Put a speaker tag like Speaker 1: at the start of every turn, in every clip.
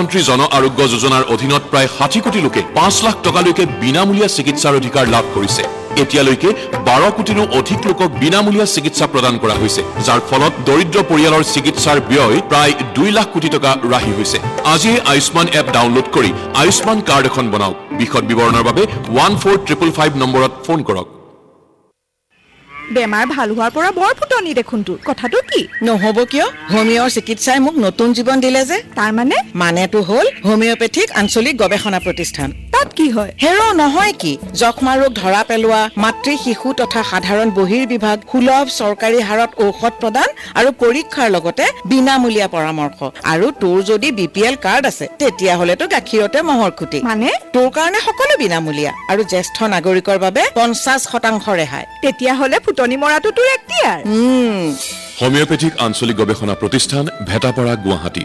Speaker 1: প্ৰধানমন্ত্ৰী জন আৰোগ্য যোজনাৰ অধীনত প্ৰায় 60 কোটি লোকে 5 লাখ টকালৈকে বিনামূলীয়া চিকিৎসাৰ অধিকাৰ লাভ কৰিছে। এতিয়ালৈকে 12 কোটিৰো অধিক লোকক বিনামূলীয়া চিকিৎসা প্ৰদান কৰা হৈছে, যাৰ ফলত দৰিদ্ৰ পৰিয়ালৰ চিকিৎসাৰ ব্যয় প্ৰায় 2 লাখ কোটি টকা ৰাহি হৈছে। আজিয়ে আয়ুষ্মান এপ ডাউনলোড কৰি আয়ুষ্মান কাৰ্ড এখন বনাওক। বিশদ বিৱৰণৰ বাবে 14555 নম্বৰত ফোন কৰক।
Speaker 2: বেমাৰ ভাল হোৱাৰ পৰা বৰ ফুটনি দেখোন তোৰ, কথাটো কি?
Speaker 3: নহব কিয়? হোমিঅ'ৰ চিকিৎসাই মোক নতুন জীৱন দিলে যে।
Speaker 2: তাৰ মানেটো
Speaker 3: হ'ল হোমিঅ'পেথিক আঞ্চলিক গৱেষণা প্ৰতিষ্ঠান।
Speaker 2: তাত কি হয়?
Speaker 3: হেৰ' নহয় কি, যক্ষ্মা ৰোগ ধৰা পেলোৱা, মাতৃ শিশু তথা সাধাৰণ বহিৰ্বিভাগ, সুলভ চৰকাৰী হাৰত ঔষধ প্ৰদান আৰু পৰীক্ষাৰ লগতে বিনামূলীয়া পৰামৰ্শ। আৰু তোৰ যদি BPL কাৰ্ড আছে তেতিয়াহ'লেতো গাখীৰতে মহৰ খুটি।
Speaker 2: মানে
Speaker 3: তোৰ কাৰণে সকলো বিনামূলীয়া আৰু জ্যেষ্ঠ নাগৰিকৰ বাবে 50% ৰেহাই।
Speaker 2: তেতিয়াহ'লে ফুটনি মৰাটো তোৰ এক্টিয়াৰ।
Speaker 1: হোমিঅ'পেথিক আঞ্চলিক গৱেষণা প্ৰতিষ্ঠান, ভেটাপাৰা, গুৱাহাটী।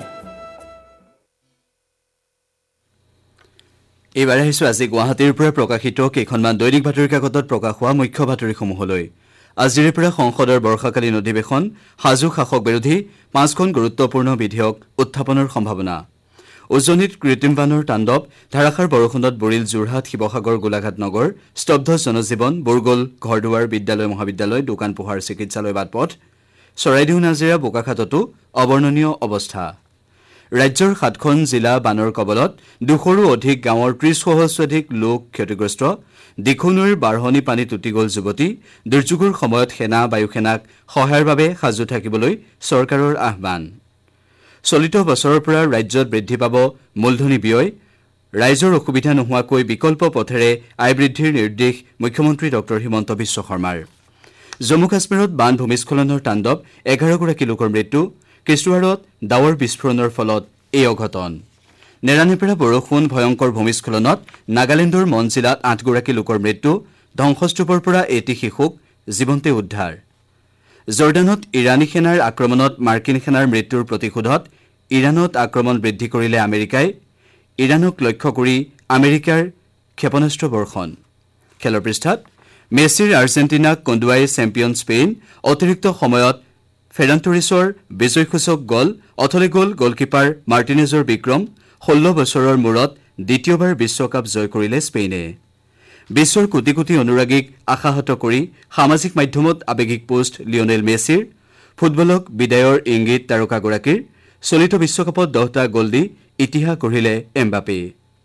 Speaker 4: এইবাৰ আহিছোঁ আজি গুৱাহাটীৰ পৰা প্ৰকাশিত কেইখনমান দৈনিক বাতৰি কাকতত প্ৰকাশ হোৱা মুখ্য বাতৰিসমূহলৈ। আজিৰে পৰা সংসদৰ বৰ্ষাকালীন অধিৱেশন, সাজু শাসক বিৰোধী 5খন গুৰুত্বপূৰ্ণ বিধেয়ক উত্থাপনৰ সম্ভাৱনা। উজনিত কৃত্ৰিম বানৰ তাণ্ডৱ, ধাৰাসাৰ বৰষুণত বুৰিল যোৰহাট, শিৱসাগৰ, গোলাঘাট নগৰ, স্তব্ধ জনজীৱন, বুৰগল ঘৰদুৱাৰ, বিদ্যালয়, মহাবিদ্যালয়, দোকান পোহাৰ, চিকিৎসালয়, বাটপথ। চৰাইদেউ, নাজিৰা, বোকাখাততো অৱৰ্ণনীয় অৱস্থা। ৰাজ্যৰ 7খন জিলা বানৰ কবলত, 200ৰো অধিক গাঁৱৰ 30 সহস্ৰাধিক লোক ক্ষতিগ্ৰস্ত। দিখৌ নৈৰ বাঢ়নি পানীত উটি গ'ল যুৱতী। দুৰ্যোগৰ সময়ত সেনা, বায়ুসেনাক সহায়ৰ বাবে সাজু থাকিবলৈ চৰকাৰৰ আহ্বান। চলিত বছৰৰ পৰা ৰাজ্যত বৃদ্ধি পাব মূলধনী ব্যয়। ৰাইজৰ অসুবিধা নোহোৱাকৈ বিকল্প পথেৰে আয় বৃদ্ধিৰ নিৰ্দেশ মুখ্যমন্ত্ৰী ড হিমন্ত বিশ্ব শৰ্মাৰ। জম্মু কাশ্মীৰত বান ভূমিস্খলনৰ তাণ্ডৱ, 11গৰাকী লোকৰ মৃত্যু। কিশ্বৱাৰত ডাৱৰ বিস্ফোৰণৰ ফলত এই অঘটন। নেৰানেপেৰা বৰষুণ, ভয়ংকৰ ভূমিস্খলনত নাগালেণ্ডৰ মন জিলাত 8গৰাকী লোকৰ মৃত্যু। ধ্বংসস্তূপৰ পৰা এটি শিশুক জীৱন্তে উদ্ধাৰ। জৰ্ডানত ইৰাণী সেনাৰ আক্ৰমণত মাৰ্কিন সেনাৰ মৃত্যুৰ প্ৰতিশোধত ইৰাণত আক্ৰমণ বৃদ্ধি কৰিলে আমেৰিকাই। ইৰাণক লক্ষ্য কৰি আমেৰিকাৰ ক্ষেপণাস্ত্ৰ বৰ্ষণ। খেলৰ পৃষ্ঠাত মেছিৰ আৰ্জেণ্টিনাক কন্দুৱাই চেম্পিয়ন স্পেইন। অতিৰিক্ত সময়ত ফেৰান টৰিছৰ বিজয়সূচক গ'ল, অথলে গ'ল গলকিপাৰ মাৰ্টিনেজৰ বিক্ৰম। 16 বছৰৰ মূৰত দ্বিতীয়বাৰ বিশ্বকাপ জয় কৰিলে স্পেইনে। বিশ্বৰ কোটি কোটি অনুৰাগীক আশাহত কৰি সামাজিক মাধ্যমত আৱেগিক পোষ্ট লিঅনেল মেছিৰ। ফুটবলক বিদায়ৰ ইংগিত তাৰকাগৰাকীৰ। চলিত বিশ্বকাপত 10টা গ'ল দি ইতিহাস গঢ়িলে এমবাপে।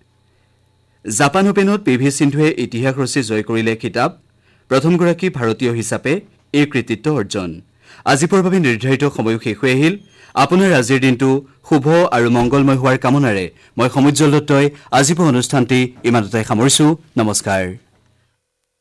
Speaker 4: জাপান অপেনত PV সিন্ধুৱে ইতিহাস ৰচি জয় কৰিলে খিতাপ। প্ৰথমগৰাকী ভাৰতীয় হিচাপে এই কৃতিত্ব অৰ্জন। আজিৰ বাবে নিৰ্ধাৰিত সময়ো শেষ হৈ আহিল। আপোনাৰ আজিৰ দিনটো শুভ আৰু মংগলময় হোৱাৰ কামনাৰে মই সমুজ্জ্বল দত্তই আজিৰ অনুষ্ঠানটি ইমানতে সামৰিছো। নমস্কাৰ।